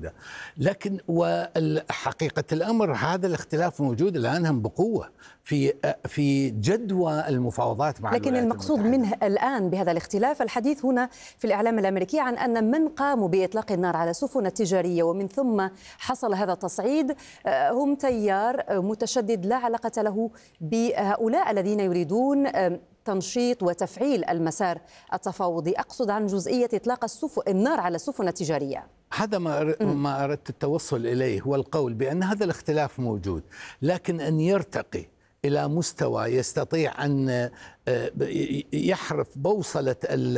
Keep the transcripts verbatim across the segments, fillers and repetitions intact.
موجودة. لكن وحقيقة الأمر هذا الاختلاف موجود الآن هم بقوة في في جدوى المفاوضات مع لكن المقصود منه الآن بهذا الاختلاف الحديث هنا في الإعلام الأمريكي عن أن من قاموا بإطلاق النار على سفن التجارية ومن ثم حصل هذا التصعيد هم تيار متشدد لا علاقة له بهؤلاء الذين يريدون تنشيط وتفعيل المسار التفاوضي. أقصد عن جزئية إطلاق السفن النار على السفن التجارية. هذا ما ما أردت التوصل إليه، هو القول بأن هذا الاختلاف موجود، لكن أن يرتقي إلى مستوى يستطيع أن يحرف بوصلة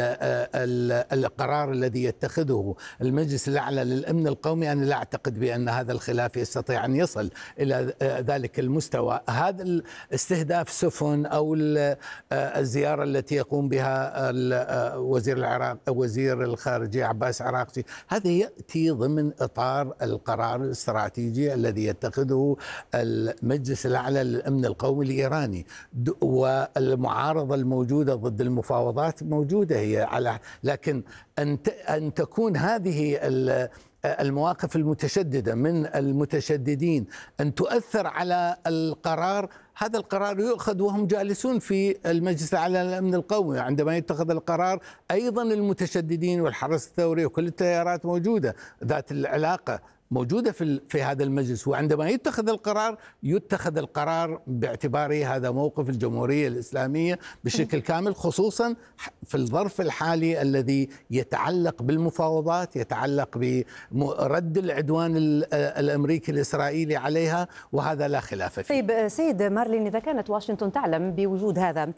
القرار الذي يتخذه المجلس الأعلى للأمن القومي، أنا لا أعتقد بأن هذا الخلاف يستطيع أن يصل إلى ذلك المستوى. هذا الاستهداف سفن أو الزيارة التي يقوم بها وزير العراق وزير الخارجية عباس عراقجي، هذا يأتي ضمن إطار القرار الاستراتيجي الذي يتخذه المجلس الأعلى للأمن القومي الإيراني. والمعارضة الموجودة ضد المفاوضات موجودة هي على، لكن أن أن تكون هذه المواقف المتشددة من المتشددين أن تؤثر على القرار، هذا القرار يؤخذ وهم جالسون في المجلس الأعلى للأمن القومي. عندما يتخذ القرار أيضا المتشددين والحرس الثوري وكل التيارات موجودة ذات العلاقة موجودة في في هذا المجلس، وعندما يتخذ القرار يتخذ القرار باعتباره هذا موقف الجمهورية الإسلامية بشكل كامل، خصوصا في الظرف الحالي الذي يتعلق بالمفاوضات، يتعلق برد العدوان الأمريكي الإسرائيلي عليها، وهذا لا خلاف فيه. طيب سيد مارلين، إذا كانت واشنطن تعلم بوجود هذا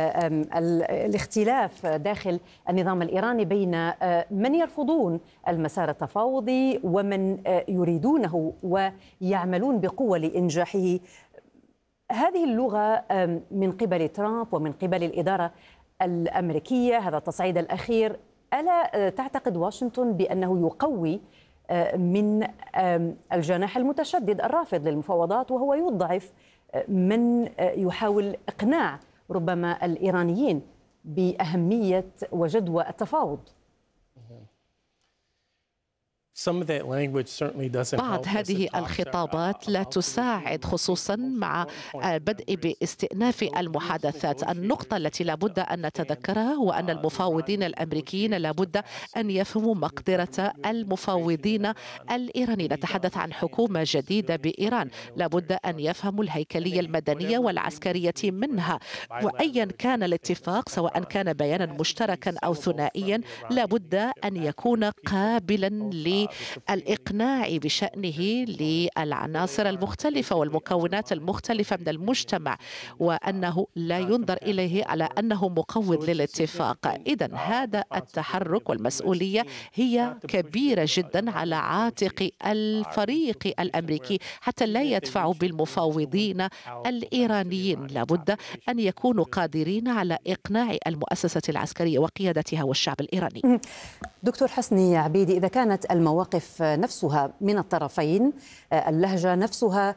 الاختلاف داخل النظام الإيراني بين من يرفضون المسار التفاوضي ومن يريدونه ويعملون بقوة لإنجاحه، هذه اللغة من قبل ترامب ومن قبل الإدارة الأمريكية، هذا التصعيد الأخير، ألا تعتقد واشنطن بأنه يقوي من الجناح المتشدد الرافض للمفاوضات وهو يضعف من يحاول إقناع ربما الإيرانيين بأهمية وجدوى التفاوض؟ بعض هذه الخطابات لا تساعد، خصوصا مع بدء باستئناف المحادثات. النقطة التي لابد أن نتذكرها هو أن المفاوضين الأمريكيين لابد أن يفهموا مقدرة المفاوضين الإيرانيين. نتحدث عن حكومة جديدة بإيران، لابد أن يفهموا الهيكلية المدنية والعسكرية منها، وأيا كان الاتفاق سواء كان بيانا مشتركا أو ثنائيا لابد أن يكون قابلا ل الإقناع بشأنه للعناصر المختلفة والمكونات المختلفة من المجتمع، وأنه لا ينظر إليه على أنه مقوض للاتفاق. إذن هذا التحرك والمسؤولية هي كبيرة جدا على عاتق الفريق الأمريكي حتى لا يدفعوا بالمفاوضين الإيرانيين. لابد أن يكونوا قادرين على إقناع المؤسسة العسكرية وقيادتها والشعب الإيراني. دكتور حسني عبيدي، إذا كانت المواقف نفسها من الطرفين، اللهجة نفسها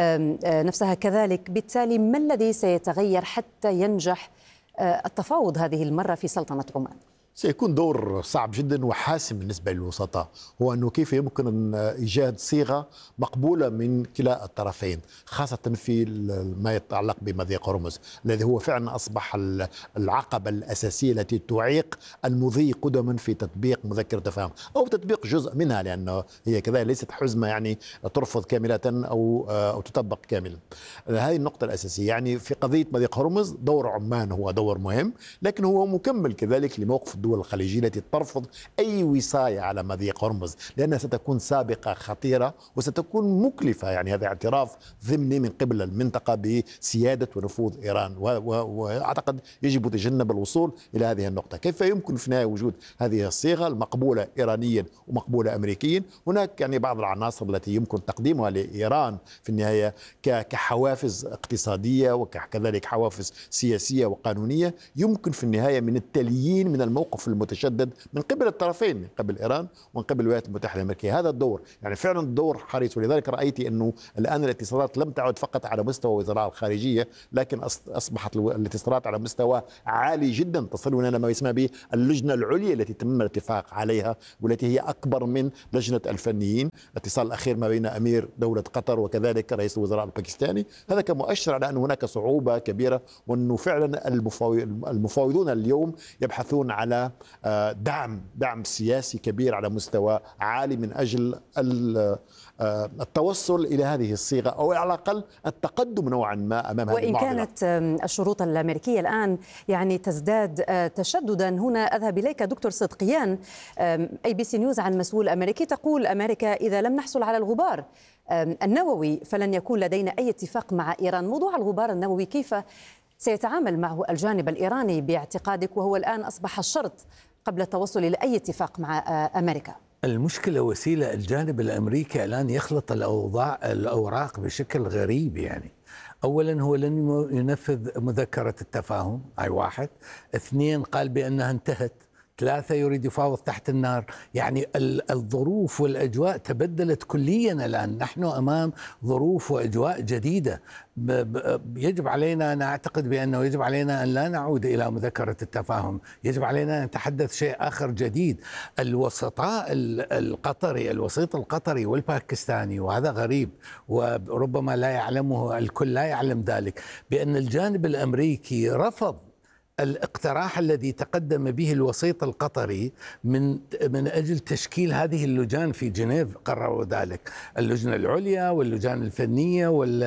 نفسها كذلك، بالتالي ما الذي سيتغير حتى ينجح التفاوض هذه المرة في سلطنة عمان؟ سيكون دور صعب جدا وحاسم بالنسبة للوسطاء، هو أنه كيف يمكن إيجاد صيغة مقبولة من كلا الطرفين، خاصة في ما يتعلق بمضيق هرمز الذي هو فعلا أصبح العقبة الأساسية التي تعيق المضي قدما في تطبيق مذكرة تفاهم أو تطبيق جزء منها، لأنه هي كذا ليست حزمة يعني ترفض كاملة أو أو تطبق كاملا. هذه النقطة الأساسية. يعني في قضية مضيق هرمز دور عمان هو دور مهم، لكن هو مكمل كذلك لموقف الدول الخليجية التي ترفض أي وصاية على مضيق هرمز، لأنها ستكون سابقة خطيرة وستكون مكلفة. يعني هذا اعتراف ضمني من قبل المنطقة بسيادة ونفوذ إيران، وأعتقد يجب تجنب الوصول إلى هذه النقطة. كيف يمكن في النهاية وجود هذه الصيغة المقبولة إيرانيا ومقبولة أمريكيا؟ هناك يعني بعض العناصر التي يمكن تقديمها لإيران في النهاية كحوافز اقتصادية وكذلك حوافز سياسية وقانونية، يمكن في النهاية من التليين من الموقف الموقف المتشدد من قبل الطرفين، من قبل إيران ومن قبل الولايات المتحدة الأمريكية. هذا الدور يعني فعلا الدور حريص، ولذلك رأيت أنه الآن الاتصالات لم تعد فقط على مستوى وزراء الخارجية، لكن أصبحت الاتصالات على مستوى عالي جدا تصلون إلى ما يسمى به اللجنة العليا التي تم الاتفاق عليها، والتي هي أكبر من لجنة الفنيين. الاتصال الأخير ما بين أمير دولة قطر وكذلك رئيس الوزراء الباكستاني، هذا كمؤشر على أن هناك صعوبة كبيرة، وأنه فعلا المفاوضون اليوم يبحثون على دعم دعم سياسي كبير على مستوى عالي من أجل التوصل إلى هذه الصيغة، أو على الأقل التقدم نوعا ما أمام هذه المعضلة. وإن كانت الشروط الأمريكية الآن يعني تزداد تشددا، هنا أذهب إليك دكتور صدقيان. أي بي سي نيوز عن مسؤول أمريكي تقول أمريكا إذا لم نحصل على الغبار النووي فلن يكون لدينا أي اتفاق مع إيران. موضوع الغبار النووي كيف سيتعامل معه الجانب الإيراني باعتقادك، وهو الآن أصبح الشرط قبل التوصل إلى أي اتفاق مع أمريكا؟ المشكلة وسيلة، الجانب الأمريكي الآن يخلط الأوضاع الأوراق بشكل غريب. يعني أولا هو لن ينفذ مذكرة التفاهم، أي واحد. اثنين قال بأنها انتهت. ثلاثة يريد يفاوض تحت النار. يعني الظروف والأجواء تبدلت كليا الآن. نحن أمام ظروف وأجواء جديدة. يجب علينا، أنا أعتقد بأنه يجب علينا أن لا نعود إلى مذكرة التفاهم، يجب علينا أن نتحدث شيء آخر جديد. الوسطاء القطري، الوسيط القطري والباكستاني، وهذا غريب وربما لا يعلمه الكل، لا يعلم ذلك، بأن الجانب الأمريكي رفض الاقتراح الذي تقدم به الوسيط القطري من من اجل تشكيل هذه اللجان في جنيف. قرروا ذلك اللجنه العليا واللجان الفنيه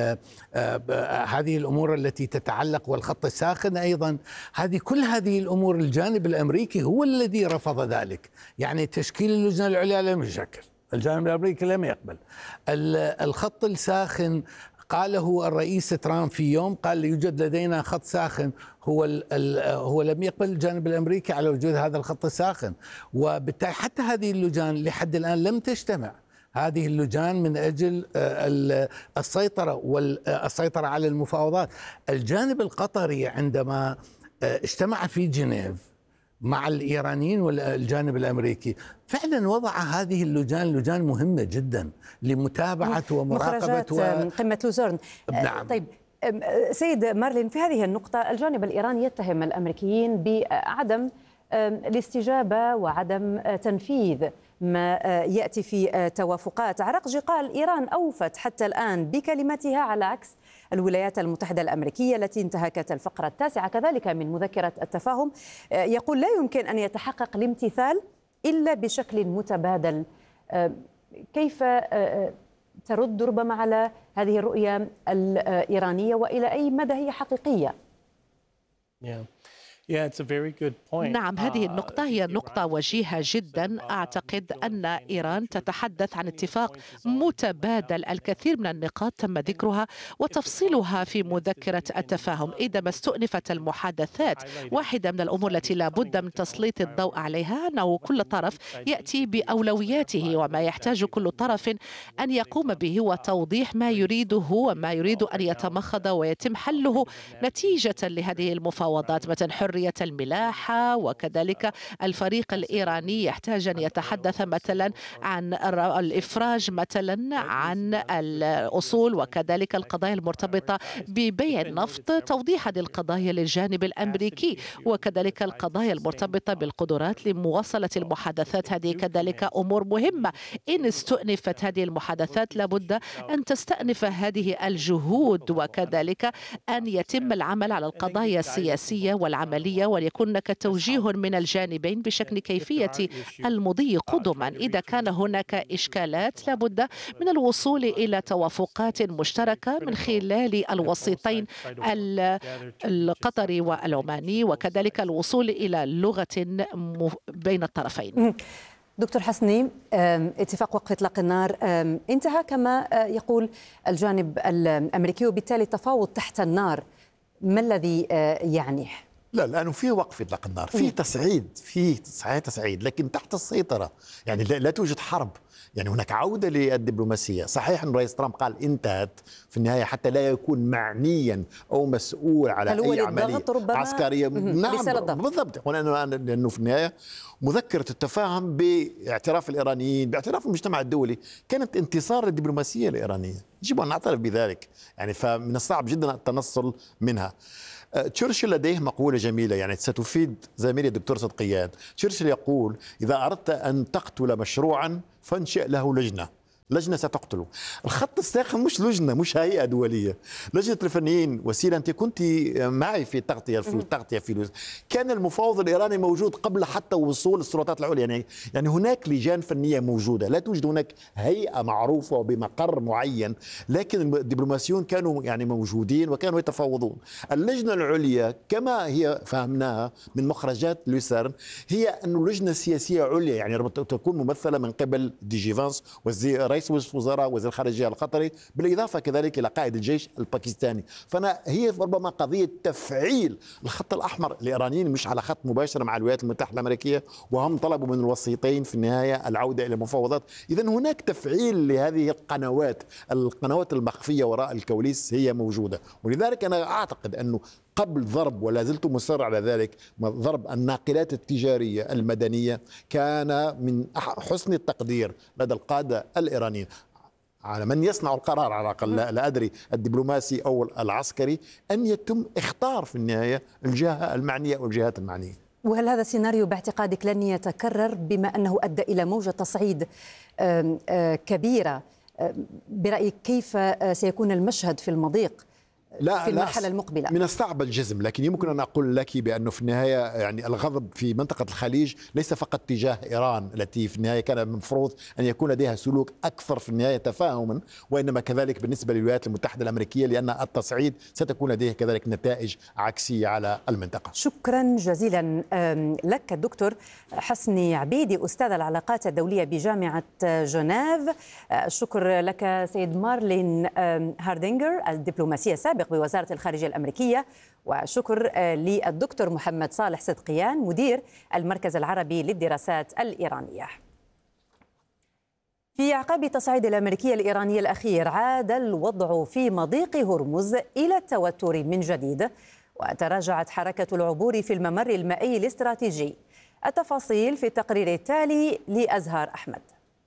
وهذه الامور التي تتعلق، والخط الساخن ايضا. هذه كل هذه الامور الجانب الامريكي هو الذي رفض ذلك. يعني تشكيل اللجنه العليا لم يشكل، الجانب الامريكي لم يقبل. الخط الساخن قاله الرئيس ترامب في يوم، قال يوجد لدينا خط ساخن، هو هو لم يقبل الجانب الامريكي على وجود هذا الخط الساخن. وبالتالي حتى هذه اللجان لحد الان لم تجتمع، هذه اللجان من اجل السيطره والسيطره على المفاوضات. الجانب القطري عندما اجتمع في جنيف مع الإيرانيين والجانب الأمريكي فعلا وضع هذه اللجان لجان مهمة جدا لمتابعة ومراقبة و... قمة لوزورن. نعم. طيب سيد مارلين، في هذه النقطة الجانب الإيراني يتهم الأمريكيين بعدم الاستجابة وعدم تنفيذ ما يأتي في توافقات. عراقجي قال إيران أوفت حتى الآن بكلمتها، على عكس الولايات المتحدة الأمريكية التي انتهكت الفقرة التاسعة كذلك من مذكرة التفاهم. يقول لا يمكن أن يتحقق الامتثال إلا بشكل متبادل. كيف ترد ربما على هذه الرؤية الإيرانية، وإلى أي مدى هي حقيقية؟ yeah. Yeah, it's a very good point. نعم، هذه النقطة هي نقطة وجيهة جدا. أعتقد أن إيران تتحدث عن اتفاق متبادل. الكثير من النقاط تم ذكرها وتفصيلها في مذكرة التفاهم. إذا ما استؤنفت المحادثات، واحدة من الأمور التي لا بد من تسليط الضوء عليها أنه كل طرف يأتي بأولوياته، وما يحتاج كل طرف أن يقوم به وتوضيح ما يريده وما يريد أن يتمخض ويتم حله نتيجة لهذه المفاوضات. مثلا حرية الملاحة، وكذلك الفريق الإيراني يحتاج أن يتحدث مثلا عن الإفراج مثلا عن الأصول، وكذلك القضايا المرتبطة ببيع النفط، توضيح هذه القضايا للجانب الأمريكي، وكذلك القضايا المرتبطة بالقدرات لمواصلة المحادثات. هذه كذلك أمور مهمة. إن استؤنفت هذه المحادثات لابد أن تستأنف هذه الجهود، وكذلك أن يتم العمل على القضايا السياسية والعملية، وليكون هناك توجيه من الجانبين بشأن كيفية المضي قدما. إذا كان هناك إشكالات لابد من الوصول إلى توافقات مشتركة من خلال الوسيطين القطري والعماني، وكذلك الوصول إلى لغة بين الطرفين. دكتور حسني، اتفاق وقف إطلاق النار انتهى كما يقول الجانب الأمريكي، وبالتالي التفاوض تحت النار ما الذي يعنيه؟ لا، لانه في وقف اطلاق النار، في تصعيد، في صحيح تصعيد، لكن تحت السيطره، يعني لا, لا توجد حرب، يعني هناك عوده للدبلوماسيه. صحيح ان الرئيس ترامب قال انتهت في النهايه حتى لا يكون معنيا او مسؤول على اي عمليه عسكريه. نعم بالضبط، لانه في النهايه مذكره التفاهم باعتراف الايرانيين باعتراف المجتمع الدولي كانت انتصار للدبلوماسيه الايرانيه، يجب ان نعترف بذلك، يعني فمن الصعب جدا التنصل منها. تشرشل لديه مقولة جميلة يعني ستفيد زميلي الدكتور صدقيان. تشرشل يقول: إذا أردت أن تقتل مشروعا فانشئ له لجنة، لجنة ستقتله. الخط الساخن مش لجنة، مش هيئة دولية، لجنة الفنيين. وسيلة أنت كنت معي في التغطية في التغطية في لوز. كان المفاوض الإيراني موجود قبل حتى وصول السلطات العليا، يعني يعني هناك لجان فنية موجودة، لا توجد هناك هيئة معروفة بمقر معين، لكن الدبلوماسيون كانوا يعني موجودين وكانوا يتفاوضون. اللجنة العليا كما هي فهمناها من مخرجات لوسيرن هي أنه لجنة سياسية عليا، يعني تكون ممثلة من قبل دي جي فانس وزير رئيس وزراء وزير الخارجية القطري، بالإضافة كذلك إلى قائد الجيش الباكستاني. فأنا هي ربما قضية تفعيل الخط الأحمر. الإيرانيين مش على خط مباشر مع الولايات المتحدة الأمريكية، وهم طلبوا من الوسيطين في النهاية العودة إلى المفاوضات. إذا هناك تفعيل لهذه القنوات، القنوات المخفية وراء الكواليس هي موجودة. ولذلك أنا أعتقد أنه قبل ضرب، ولا زلت مصر على ذلك، ضرب الناقلات التجارية المدنية كان من حسن التقدير لدى القادة الإيرانيين على من يصنع القرار، على الأقل لا أدري الدبلوماسي أو العسكري، أن يتم اختار في النهاية الجهة المعنية أو الجهات المعنية. وهل هذا السيناريو باعتقادك لن يتكرر بما أنه أدى إلى موجة تصعيد كبيرة؟ برأيك كيف سيكون المشهد في المضيق لا في المرحلة لا المقبلة؟ من الصعب الجزم، لكن يمكن أن أقول لك بأنه في النهاية يعني الغضب في منطقة الخليج ليس فقط تجاه إيران التي في النهاية كان المفروض أن يكون لديها سلوك أكثر في النهاية تفاهما، وإنما كذلك بالنسبة للولايات المتحدة الأمريكية، لأن التصعيد ستكون لديه كذلك نتائج عكسية على المنطقة. شكرا جزيلا لك الدكتور حسني عبيدي، أستاذ العلاقات الدولية بجامعة جنيف. شكر لك سيد مارلين هاردينجر الدبلوماسية السابق بوزارة الخارجية الأمريكية، وشكر للدكتور محمد صالح صدقيان مدير المركز العربي للدراسات الإيرانية. في أعقاب تصعيد الأمريكية الإيرانية الأخير عاد الوضع في مضيق هرمز إلى التوتر من جديد، وتراجعت حركة العبور في الممر المائي الاستراتيجي. التفاصيل في التقرير التالي لأزهار أحمد.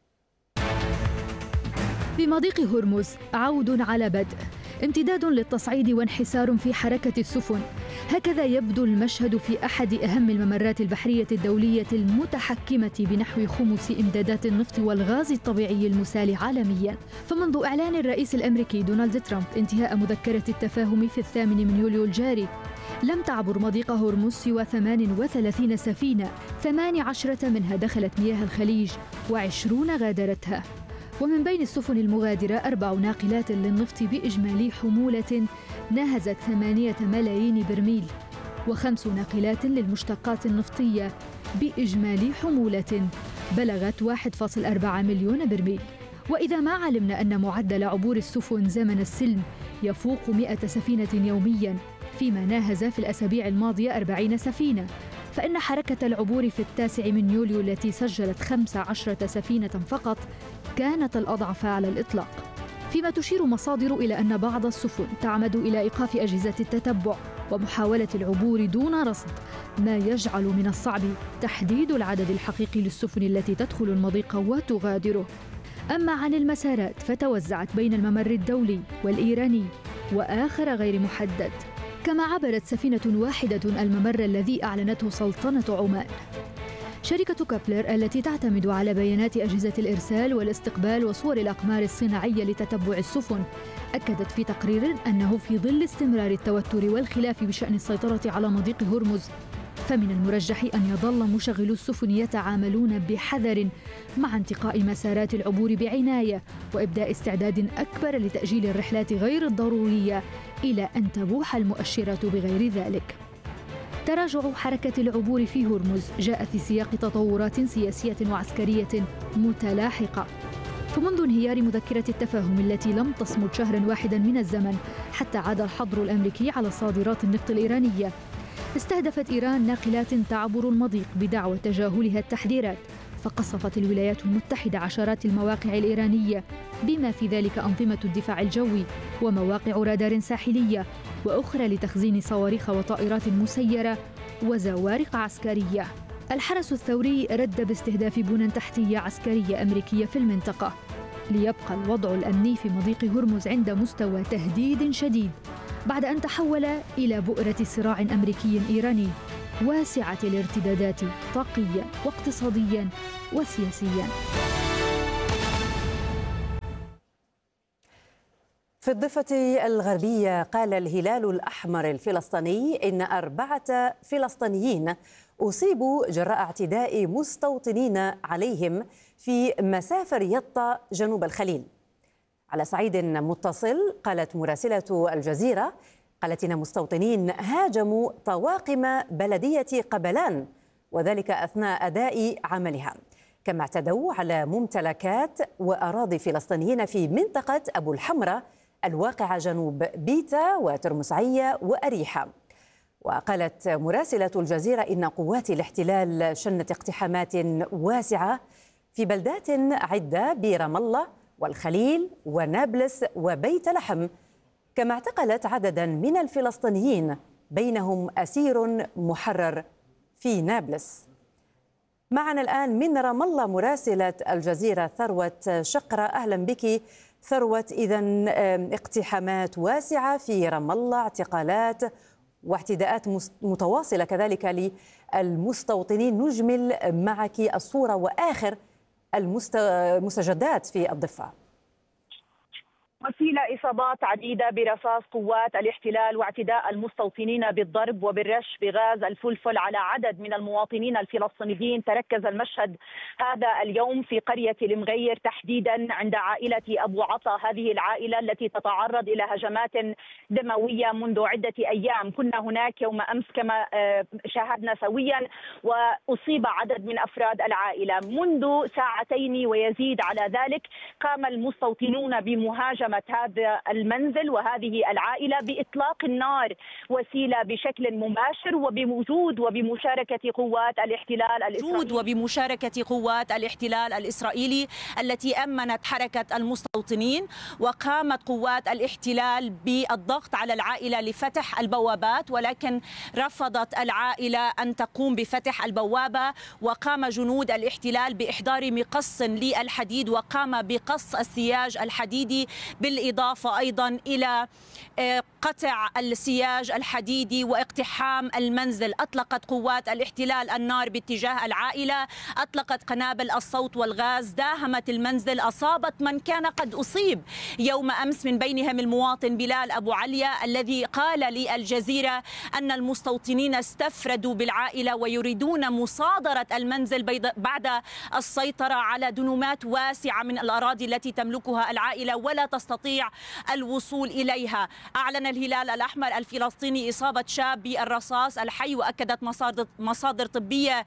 بمضيق هرمز عود على بدء، امتداد للتصعيد وانحسار في حركة السفن. هكذا يبدو المشهد في أحد أهم الممرات البحرية الدولية المتحكمة بنحو خمس إمدادات النفط والغاز الطبيعي المسال عالمياً. فمنذ إعلان الرئيس الأمريكي دونالد ترامب انتهاء مذكرة التفاهم في الثامن من يوليو الجاري، لم تعبر مضيق هرمز سوى ثمان وثلاثين سفينة، ثمان عشرة منها دخلت مياه الخليج وعشرون غادرتها. ومن بين السفن المغادرة أربع ناقلات للنفط بإجمالي حمولة ناهزت ثمانية ملايين برميل، وخمس ناقلات للمشتقات النفطية بإجمالي حمولة بلغت واحد فاصلة أربعة مليون برميل. وإذا ما علمنا أن معدل عبور السفن زمن السلم يفوق مئة سفينة يومياً، فيما ناهز في الأسابيع الماضية أربعين سفينة، فإن حركة العبور في التاسع من يوليو التي سجلت خمس عشرة سفينة فقط كانت الأضعف على الإطلاق. فيما تشير مصادر إلى أن بعض السفن تعمد إلى إيقاف أجهزة التتبع ومحاولة العبور دون رصد، ما يجعل من الصعب تحديد العدد الحقيقي للسفن التي تدخل المضيق وتغادره. أما عن المسارات فتوزعت بين الممر الدولي والإيراني وآخر غير محدد، كما عبرت سفينة واحدة الممر الذي أعلنته سلطنة عمان. شركة كابلر التي تعتمد على بيانات أجهزة الإرسال والاستقبال وصور الأقمار الصناعية لتتبع السفن أكدت في تقرير أنه في ظل استمرار التوتر والخلاف بشأن السيطرة على مضيق هرمز، فمن المرجح أن يظل مشغلو السفن يتعاملون بحذر مع انتقاء مسارات العبور بعناية وإبداء استعداد أكبر لتأجيل الرحلات غير الضرورية إلى أن تبوح المؤشرات بغير ذلك. تراجع حركة العبور في هرمز جاء في سياق تطورات سياسية وعسكرية متلاحقة. فمنذ انهيار مذكرة التفاهم التي لم تصمد شهرا واحدا من الزمن حتى عاد الحظر الأمريكي على صادرات النفط الإيرانية، استهدفت إيران ناقلات تعبر المضيق بدعوى تجاهلها التحذيرات، فقصفت الولايات المتحدة عشرات المواقع الإيرانية بما في ذلك أنظمة الدفاع الجوي ومواقع رادار ساحلية وأخرى لتخزين صواريخ وطائرات مسيرة وزوارق عسكرية. الحرس الثوري رد باستهداف بنى تحتية عسكرية أمريكية في المنطقة، ليبقى الوضع الأمني في مضيق هرمز عند مستوى تهديد شديد بعد أن تحول إلى بؤرة صراع أمريكي إيراني واسعة الارتدادات طاقيا واقتصاديا وسياسيا. في الضفة الغربية قال الهلال الأحمر الفلسطيني إن أربعة فلسطينيين أصيبوا جراء اعتداء مستوطنين عليهم في مسافر يطا جنوب الخليل. على صعيد متصل قالت مراسلة الجزيرة قالت إن مستوطنين هاجموا طواقم بلدية قبلان وذلك أثناء أداء عملها، كما اعتدوا على ممتلكات وأراضي فلسطينيين في منطقة أبو الحمرة الواقعة جنوب بيتا وترمسعية وأريحة. وقالت مراسلة الجزيرة إن قوات الاحتلال شنت اقتحامات واسعة في بلدات عدة برام الله والخليل ونابلس وبيت لحم، كما اعتقلت عددا من الفلسطينيين بينهم أسير محرر في نابلس. معنا الآن من رام الله مراسلة الجزيرة ثروة شقرة. أهلا بك ثروة. إذن اقتحامات واسعة في رام الله، اعتقالات واعتداءات متواصلة كذلك للمستوطنين. نجمل معك الصورة وآخر المستجدات في الضفة. وسيلة إصابات عديدة برصاص قوات الاحتلال واعتداء المستوطنين بالضرب وبالرش بغاز الفلفل على عدد من المواطنين الفلسطينيين. تركز المشهد هذا اليوم في قرية المغير تحديدا عند عائلة أبو عطا، هذه العائلة التي تتعرض إلى هجمات دموية منذ عدة أيام. كنا هناك يوم أمس كما شاهدنا سويا وأصيب عدد من أفراد العائلة. منذ ساعتين ويزيد على ذلك قام المستوطنون بمهاجمة هذا المنزل وهذه العائلة بإطلاق النار، وسيلة بشكل مباشر وبوجود وبمشاركة قوات الاحتلال الإسرائيلي وبمشاركة قوات الاحتلال الإسرائيلي التي أمنت حركة المستوطنين. وقامت قوات الاحتلال بالضغط على العائلة لفتح البوابات، ولكن رفضت العائلة أن تقوم بفتح البوابة، وقام جنود الاحتلال بإحضار مقص للحديد وقام بقص السياج الحديدي، بالإضافة أيضا إلى قطع السياج الحديدي واقتحام المنزل. أطلقت قوات الاحتلال النار باتجاه العائلة، أطلقت قنابل الصوت والغاز، داهمت المنزل، أصابت من كان قد أصيب يوم أمس من بينهم المواطن بلال أبو عليا الذي قال للجزيرة أن المستوطنين استفردوا بالعائلة ويريدون مصادرة المنزل بعد السيطرة على دنومات واسعة من الأراضي التي تملكها العائلة ولا تستطيع الوصول إليها. أعلن الهلال الأحمر الفلسطيني إصابة شاب بالرصاص الحي، وأكدت مصادر مصادر طبية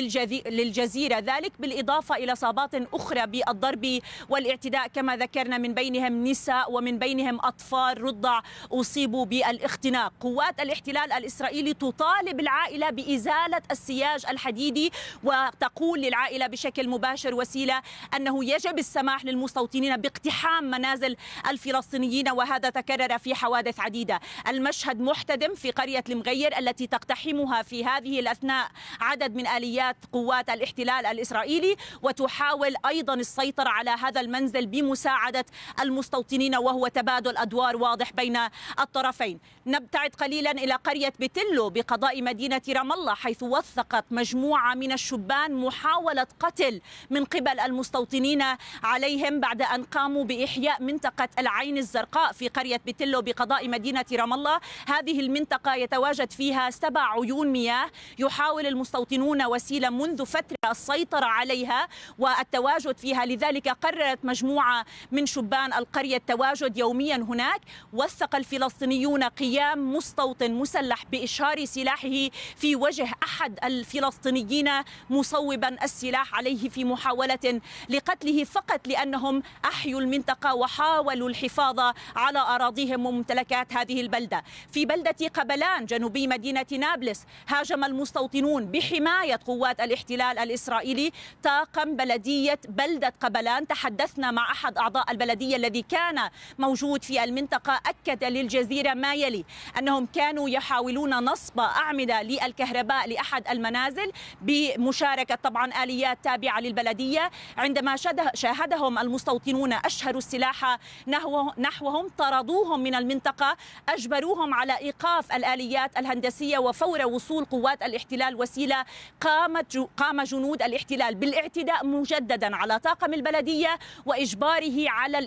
للجزيرة ذلك، بالإضافة إلى إصابات أخرى بالضرب والاعتداء كما ذكرنا، من بينهم نساء ومن بينهم أطفال رضع أصيبوا بالاختناق. قوات الاحتلال الإسرائيلي تطالب العائلة بإزالة السياج الحديدي، وتقول للعائلة بشكل مباشر وسيلة أنه يجب السماح للمستوطنين باقتحام منازل الفلسطينيين، وهذا تكرر في حوادث عديدة. المشهد محتدم في قرية المغير التي تقتحمها في هذه الأثناء عدد من آليات قوات الاحتلال الإسرائيلي، وتحاول أيضا السيطرة على هذا المنزل بمساعدة المستوطنين، وهو تبادل أدوار واضح بين الطرفين. نبتعد قليلا إلى قرية بتلو بقضاء مدينة رام الله، حيث وثقت مجموعة من الشبان محاولة قتل من قبل المستوطنين عليهم بعد أن قاموا بإحياء منطقة العين الزرقاء في قرية بتلو بقضاء مدينة رام الله. هذه المنطقة يتواجد فيها سبع عيون مياه، يحاول المستوطنون وسيلة منذ فترة السيطرة عليها والتواجد فيها، لذلك قررت مجموعة من شبان القرية التواجد يوميا هناك. وثق الفلسطينيون قيام مستوطن مسلح بإشهار سلاحه في وجه أحد الفلسطينيين مصوبا السلاح عليه في محاولة لقتله فقط لأنهم أحيوا المنطقة وحاولوا الحفاظ على أراضيهم وممتلكاتهم كانت هذه البلدة. في بلدة قبلان جنوبي مدينة نابلس هاجم المستوطنون بحماية قوات الاحتلال الإسرائيلي طاقم بلدية بلدة قبلان. تحدثنا مع أحد أعضاء البلدية الذي كان موجود في المنطقة، أكد للجزيرة ما يلي: أنهم كانوا يحاولون نصب أعمدة للكهرباء لأحد المنازل بمشاركة طبعا آليات تابعة للبلدية. عندما شاهدهم المستوطنون أشهروا السلاح نحوهم، طردوهم من المنطقة، أجبروهم على إيقاف الآليات الهندسية، وفور وصول قوات الاحتلال وسيلة قامت قام جنود الاحتلال بالاعتداء مجددا على طاقم البلدية وإجباره على